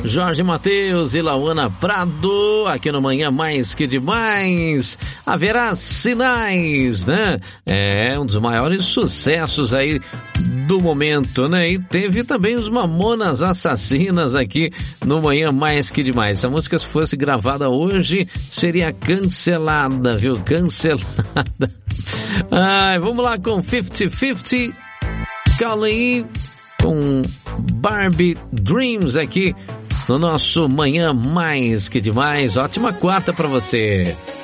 Jorge Mateus e Lauana Prado, aqui no Manhã Mais Que Demais. Haverá Sinais, né? É um dos maiores sucessos aí do momento, né? E teve também os Mamonas Assassinas aqui no Manhã Mais Que Demais. Se a música fosse gravada hoje, seria cancelada, viu? Cancelada. Ai, vamos lá com 50-50, Calling com Barbie Dreams aqui no nosso Manhã Mais Que Demais. Ótima quarta pra você.